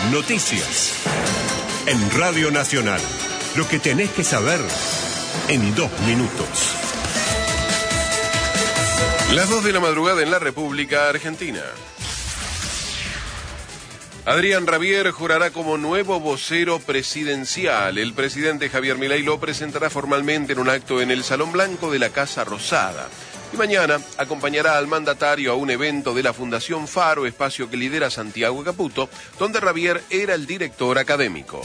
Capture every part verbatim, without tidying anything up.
Noticias. En Radio Nacional. Lo que tenés que saber en dos minutos. Las dos de la madrugada en la República Argentina. Adrián Rabier jurará como nuevo vocero presidencial. El presidente Javier Milei lo presentará formalmente en un acto en el Salón Blanco de la Casa Rosada. Y mañana acompañará al mandatario a un evento de la Fundación Faro, espacio que lidera Santiago Caputo, donde Rabier era el director académico.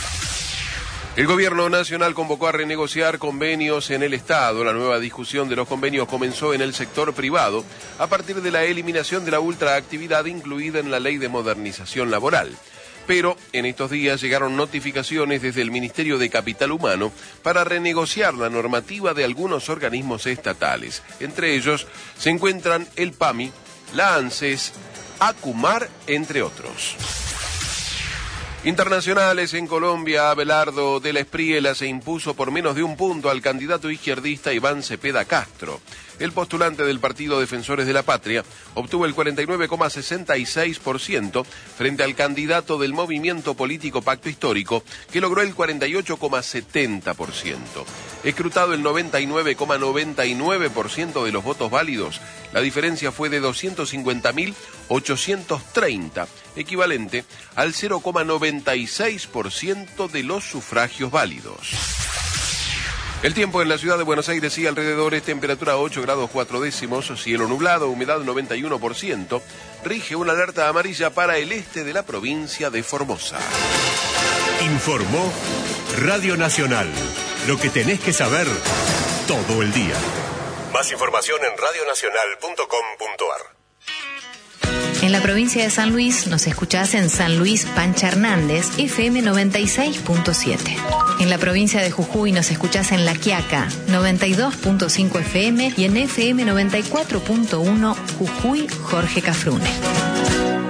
El gobierno nacional convocó a renegociar convenios en el Estado. La nueva discusión de los convenios comenzó en el sector privado a partir de la eliminación de la ultraactividad incluida en la Ley de Modernización Laboral. Pero en estos días llegaron notificaciones desde el Ministerio de Capital Humano para renegociar la normativa de algunos organismos estatales. Entre ellos se encuentran el PAMI, la ANSES, ACUMAR, entre otros. Internacionales en Colombia, Abelardo de la Espriela se impuso por menos de un punto al candidato izquierdista Iván Cepeda Castro. El postulante del Partido Defensores de la Patria obtuvo el cuarenta y nueve coma sesenta y seis por ciento frente al candidato del movimiento político Pacto Histórico, que logró el cuarenta y ocho coma setenta por ciento. Escrutado el noventa y nueve coma noventa y nueve por ciento de los votos válidos, la diferencia fue de doscientos cincuenta mil ochocientos treinta, equivalente al cero coma noventa y seis por ciento de los sufragios válidos. El tiempo en la ciudad de Buenos Aires y alrededores, temperatura ocho grados cuatro décimos, cielo nublado, humedad noventa y uno por ciento, rige una alerta amarilla para el este de la provincia de Formosa. Informó Radio Nacional. Lo que tenés que saber todo el día. Más información en radio nacional punto com punto ar. En la provincia de San Luis nos escuchás en San Luis Pancha Hernández, F M noventa y seis punto siete. En la provincia de Jujuy nos escuchás en La Quiaca, noventa y dos punto cinco F M y en F M noventa y cuatro punto uno Jujuy Jorge Cafrune.